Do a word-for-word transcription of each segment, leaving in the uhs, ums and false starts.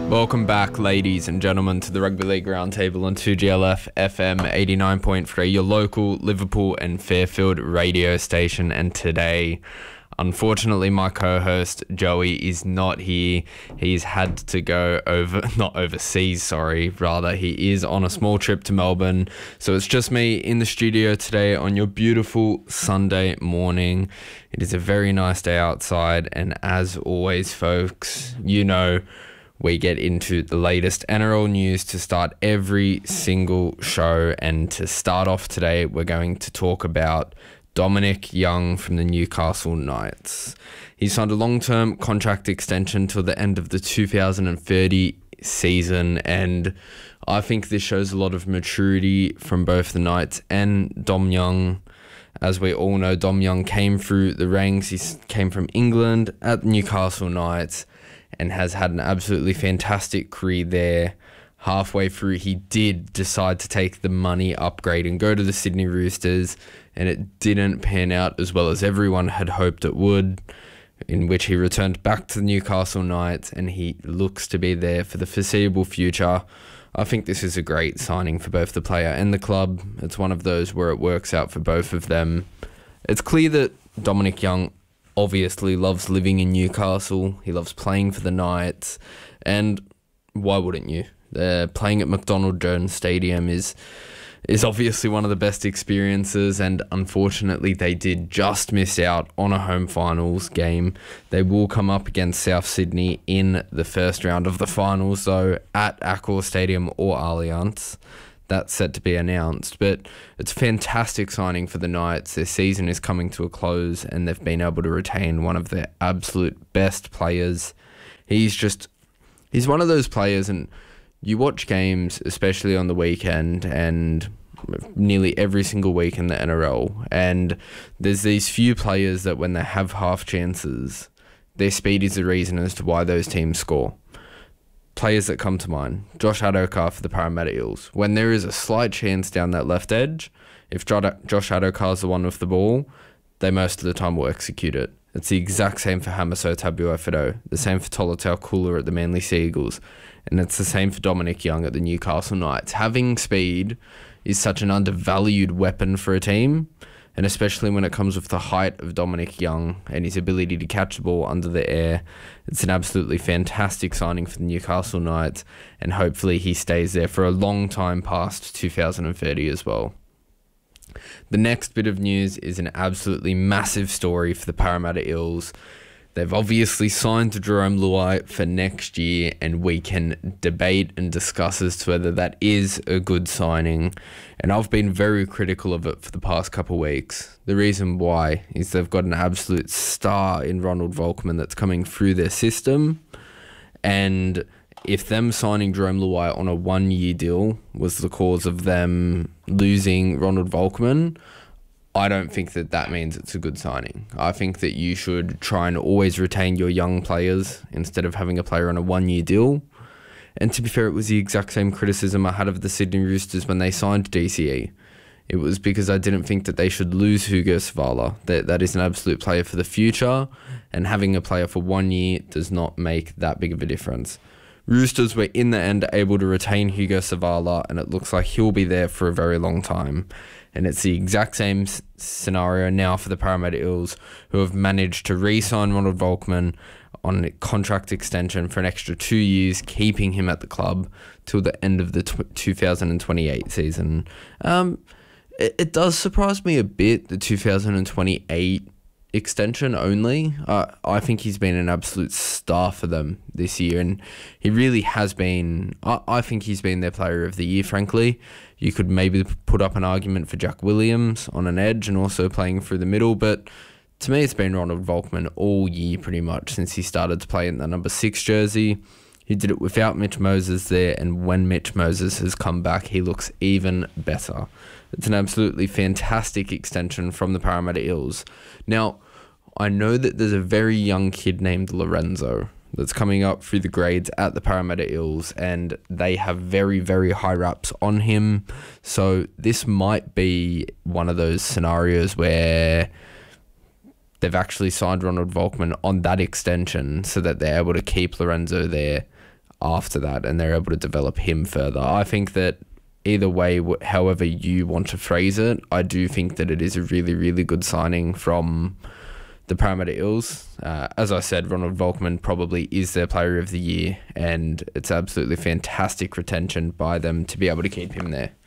Welcome back, ladies and gentlemen, to the Rugby League Roundtable on two G L F F M eighty-nine point three, your local Liverpool and Fairfield radio station. And today, unfortunately, my co-host Joey is not here. He's had to go over, not overseas, sorry, rather. He is on a small trip to Melbourne. So it's just me in the studio today on your beautiful Sunday morning. It is a very nice day outside. And as always, folks, you know, we get into the latest N R L news to start every single show. And to start off today, we're going to talk about Dominic Young from the Newcastle Knights. He signed a long-term contract extension till the end of the two thousand thirty season, and I think this shows a lot of maturity from both the Knights and Dom Young. As we all know, Dom Young came through the ranks. He came from England at the Newcastle Knights and has had an absolutely fantastic career there. Halfway through, he did decide to take the money upgrade and go to the Sydney Roosters, and it didn't pan out as well as everyone had hoped it would, in which he returned back to the Newcastle Knights, and he looks to be there for the foreseeable future. I think this is a great signing for both the player and the club. It's one of those where it works out for both of them. It's clear that Dominic Young obviously loves living in Newcastle. He loves playing for the Knights, and why wouldn't you? Uh, playing at McDonald Jones Stadium is is obviously one of the best experiences, and unfortunately they did just miss out on a home finals game. They will come up against South Sydney in the first round of the finals, though, at Accor Stadium or Allianz. That's set to be announced, but it's a fantastic signing for the Knights. Their season is coming to a close, and they've been able to retain one of their absolute best players. He's just, he's one of those players, and you watch games, especially on the weekend, and nearly every single week in the N R L, and there's these few players that when they have half chances, their speed is the reason as to why those teams score. Players that come to mind: Josh Adokar for the Parramatta Eels. When there is a slight chance down that left edge, if Josh Adokar is the one with the ball, they most of the time will execute it. It's the exact same for Hamiso Tabuai-Fidow, the same for Tolutau Kula at the Manly Sea Eagles, and it's the same for Dominic Young at the Newcastle Knights. Having speed is such an undervalued weapon for a team, and especially when it comes with the height of Dominic Young and his ability to catch the ball under the air. It's an absolutely fantastic signing for the Newcastle Knights, and hopefully he stays there for a long time past two thousand thirty as well. The next bit of news is an absolutely massive story for the Parramatta Eels. They've obviously signed Jarome Luai for next year, and we can debate and discuss as to whether that is a good signing. And I've been very critical of it for the past couple of weeks. The reason why is they've got an absolute star in Ronald Volkman that's coming through their system. And if them signing Jarome Luai on a one-year deal was the cause of them losing Ronald Volkman, I don't think that that means it's a good signing. I think that you should try and always retain your young players instead of having a player on a one-year deal. And to be fair, it was the exact same criticism I had of the Sydney Roosters when they signed D C E. It was because I didn't think that they should lose Hugo Savala. That, that is an absolute player for the future, and having a player for one year does not make that big of a difference. Roosters were in the end able to retain Hugo Savala, and it looks like he'll be there for a very long time. And it's the exact same s- scenario now for the Parramatta Eels, who have managed to re-sign Ronald Volkman on a contract extension for an extra two years, keeping him at the club till the end of the tw- two thousand twenty-eight season. Um, it, it does surprise me a bit, the two thousand twenty-eight extension only. Uh, I think he's been an absolute star for them this year, and he really has been. I, I think he's been their player of the year, frankly. You could maybe put up an argument for Jack Williams on an edge and also playing through the middle, but to me it's been Ronald Volkman all year pretty much since he started to play in the number six jersey. He did it without Mitch Moses there, and when Mitch Moses has come back, he looks even better. It's an absolutely fantastic extension from the Parramatta Eels. Now, I know that there's a very young kid named Lorenzo that's coming up through the grades at the Parramatta Eels, and they have very, very high raps on him. So this might be one of those scenarios where they've actually signed Ronald Volkman on that extension so that they're able to keep Lorenzo there after that, and they're able to develop him further. I think that either way, however you want to phrase it, I do think that it is a really, really good signing from the Parramatta Eels. Uh, as I said, Ronald Volkman probably is their player of the year, and it's absolutely fantastic retention by them to be able to keep him there.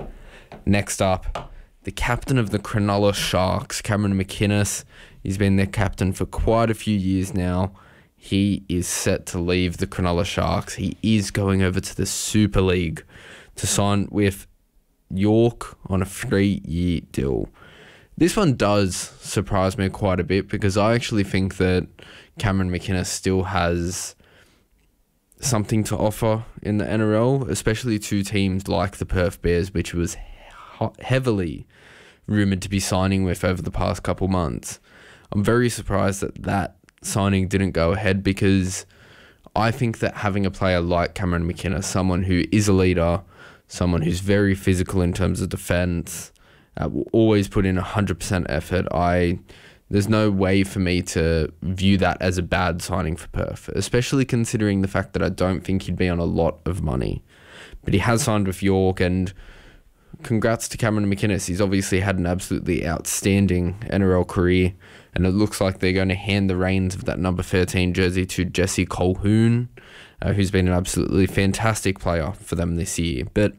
Next up, the captain of the Cronulla Sharks, Cameron McInnes. He's been their captain for quite a few years now. He is set to leave the Cronulla Sharks. He is going over to the Super League to sign with York on a three-year deal. This one does surprise me quite a bit because I actually think that Cameron McInnes still has something to offer in the N R L, especially to teams like the Perth Bears, which was heavily rumoured to be signing with over the past couple months. I'm very surprised that that signing didn't go ahead because I think that having a player like Cameron McInnes, someone who is a leader, someone who's very physical in terms of defence, uh, will always put in one hundred percent effort. I There's no way for me to view that as a bad signing for Perth, especially considering the fact that I don't think he'd be on a lot of money. But he has signed with York, and congrats to Cameron McInnes. He's obviously had an absolutely outstanding N R L career, and it looks like they're going to hand the reins of that number thirteen jersey to Jesse Colquhoun, uh, who's been an absolutely fantastic player for them this year. But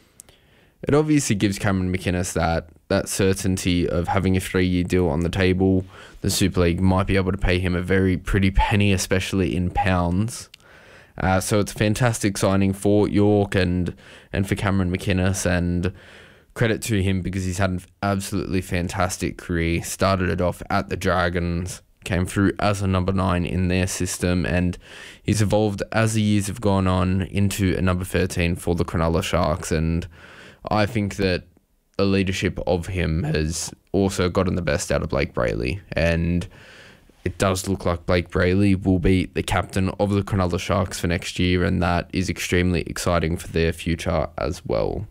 it obviously gives Cameron McInnes that, that certainty of having a three-year deal on the table. The Super League might be able to pay him a very pretty penny, especially in pounds. Uh, so it's a fantastic signing for York and and for Cameron McInnes, and credit to him because he's had an absolutely fantastic career. Started it off at the Dragons, came through as a number nine in their system, and he's evolved as the years have gone on into a number thirteen for the Cronulla Sharks. And I think that the leadership of him has also gotten the best out of Blake Brayley, and it does look like Blake Brayley will be the captain of the Cronulla Sharks for next year, and that is extremely exciting for their future as well.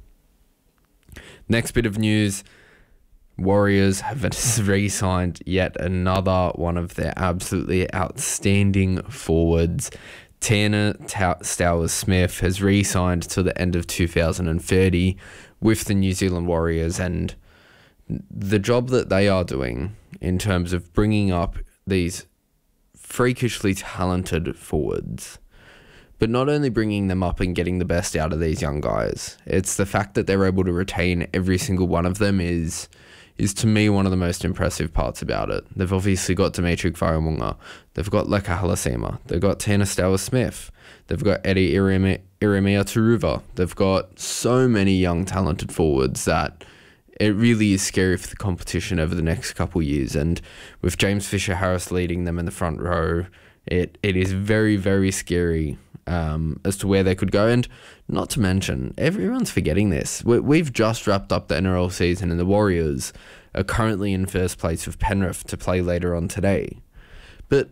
Next bit of news, Warriors have re-signed yet another one of their absolutely outstanding forwards. Tanner Stowers-Smith has re-signed to the end of two thousand thirty with the New Zealand Warriors, and the job that they are doing in terms of bringing up these freakishly talented forwards, but not only bringing them up and getting the best out of these young guys, it's the fact that they're able to retain every single one of them is is to me one of the most impressive parts about it. They've obviously got Dimitri Faramunga, they've got Leka Halasima, they've got Tanner Stowers-Smith, they've got Eddie Iremia Turuva, they've got so many young talented forwards that it really is scary for the competition over the next couple of years. And with James Fisher-Harris leading them in the front row, it it is very, very scary um, as to where they could go. And not to mention, everyone's forgetting this. We, we've just wrapped up the N R L season, and the Warriors are currently in first place with Penrith to play later on today. But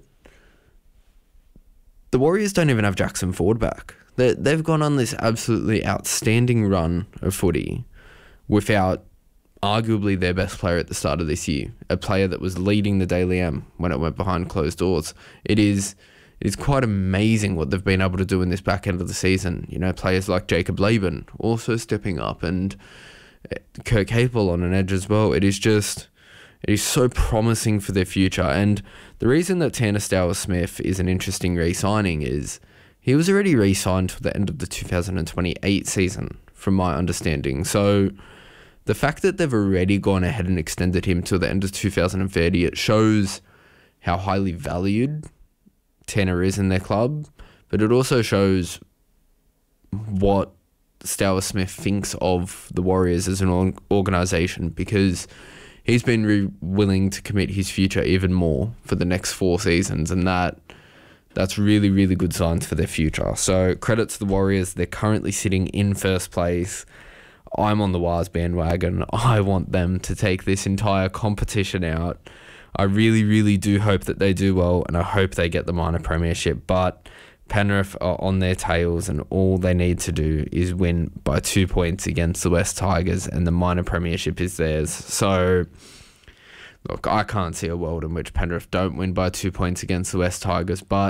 the Warriors don't even have Jackson Ford back. They, they've gone on this absolutely outstanding run of footy without arguably their best player at the start of this year, a player that was leading the Daily M when it went behind closed doors. It is it is quite amazing what they've been able to do in this back end of the season. You know, players like Jacob Laban also stepping up, and Kirk Capel on an edge as well. It is just, it is so promising for their future. And the reason that Tanner Stowers-Smith is an interesting re-signing is he was already re-signed to the end of the two thousand twenty-eight season, from my understanding. So the fact that they've already gone ahead and extended him to the end of two thousand thirty, it shows how highly valued Tanner is in their club, but it also shows what Stowers-Smith thinks of the Warriors as an organisation, because he's been re- willing to commit his future even more for the next four seasons, and that that's really, really good signs for their future. So credit to the Warriors. They're currently sitting in first place. I'm on the Wars bandwagon. I want them to take this entire competition out. I really, really do hope that they do well, and I hope they get the minor premiership. But Penrith are on their tails, and all they need to do is win by two points against the West Tigers, and the minor premiership is theirs. So, look, I can't see a world in which Penrith don't win by two points against the West Tigers, but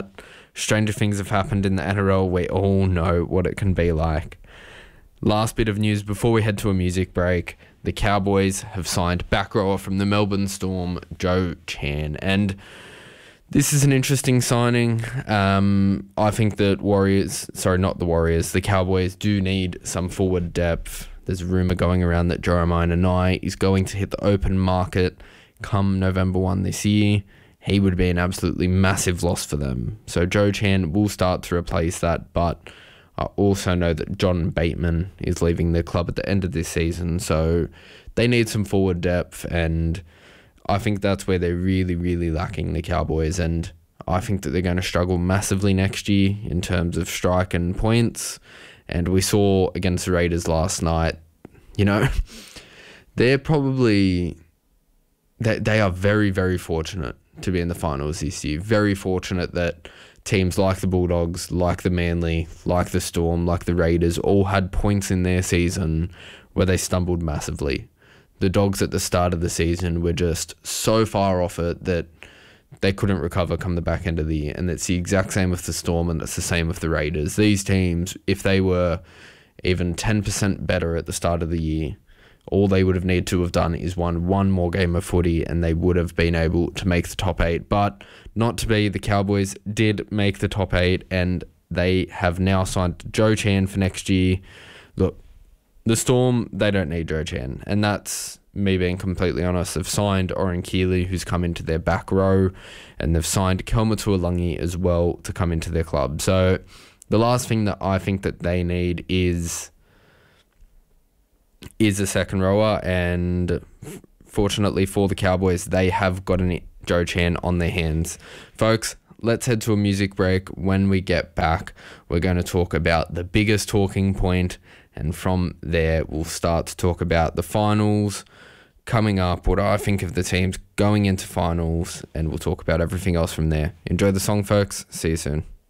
stranger things have happened in the N R L. We all know what it can be like. Last bit of news before we head to a music break. The Cowboys have signed back rower from the Melbourne Storm, Joe Chan. And this is an interesting signing. Um, I think that Warriors, sorry, not the Warriors, the Cowboys do need some forward depth. There's a rumour going around that Jeremiah Nanai is going to hit the open market come November first this year. He would be an absolutely massive loss for them. So Joe Chan will start to replace that, but I also know that John Bateman is leaving the club at the end of this season, so they need some forward depth, and I think that's where they're really, really lacking, the Cowboys, and I think that they're going to struggle massively next year in terms of strike and points, and we saw against the Raiders last night, you know, they're probably, they, they are very, very fortunate to be in the finals this year, very fortunate that teams like the Bulldogs, like the Manly, like the Storm, like the Raiders all had points in their season where they stumbled massively. The Dogs at the start of the season were just so far off it that they couldn't recover come the back end of the year. And it's the exact same with the Storm, and it's the same with the Raiders. These teams, if they were even ten percent better at the start of the year, all they would have needed to have done is won one more game of footy and they would have been able to make the top eight. But not to be, the Cowboys did make the top eight and they have now signed Joe Chan for next year. Look, the Storm, they don't need Joe Chan, and that's me being completely honest. They've signed Oren Keeley, who's come into their back row, and they've signed Kelma Tuolangi as well to come into their club. So the last thing that I think that they need is is a second rower, and fortunately for the Cowboys, they have got an Joe Chan on their hands. Folks, let's head to a music break. When we get back, we're going to talk about the biggest talking point, and from there, we'll start to talk about the finals coming up, what I think of the teams going into finals, and we'll talk about everything else from there. Enjoy the song, folks. See you soon.